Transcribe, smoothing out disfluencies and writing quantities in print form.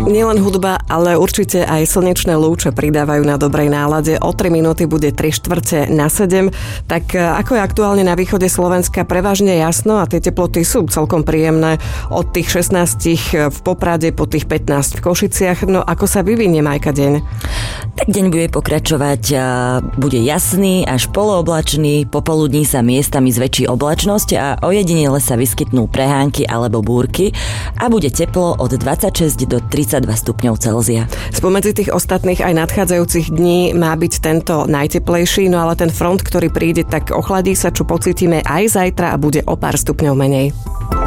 Nielen hudba, ale určite aj slnečné lúče pridávajú na dobrej nálade. O 3 minúty bude 3:15:07. Tak ako je aktuálne na východe Slovenska, prevažne jasno a tie teploty sú celkom príjemné. Od tých 16 v Poprade po tých 15 v Košiciach. No ako sa vyvinie, Majka, deň? Tak deň bude pokračovať, bude jasný až polooblačný, popoludní sa miestami zväčší oblačnosť a ojedinele sa vyskytnú prehánky alebo búrky a bude teplo od 26 do 32 stupňov Celzia. Spomedzi tých ostatných aj nadchádzajúcich dní má byť tento najteplejší, no ale ten front, ktorý príde, tak ochladí sa, čo pocítime aj zajtra a bude o pár stupňov menej.